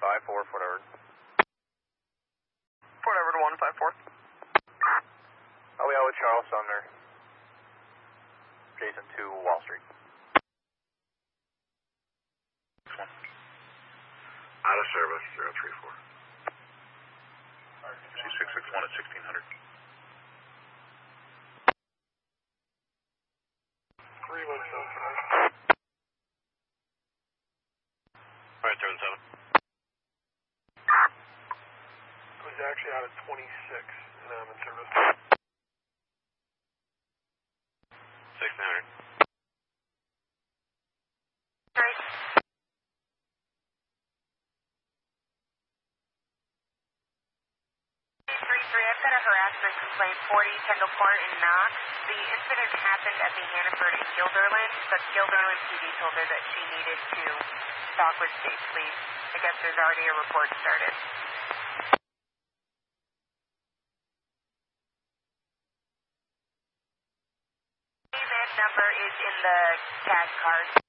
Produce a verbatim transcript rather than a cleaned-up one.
five four, Fort Edward. Fort Edward one five four. Oh, we out with Charles Sumner. Jason to Wall Street. Out of service, zero three four. C six six one at sixteen hundred. three one seven five. Alright, turn seven. It was actually out of twenty-six, and I'm in service. sixteen hundred. Great. three three, I've got a harassment complaint, forty Kendall Court in Knox. The incident happened at the Hannaford in Guilderland, but Guilderland P D told her that she needed to talk with State Police. I guess there's already a report started. That number is in the cash card.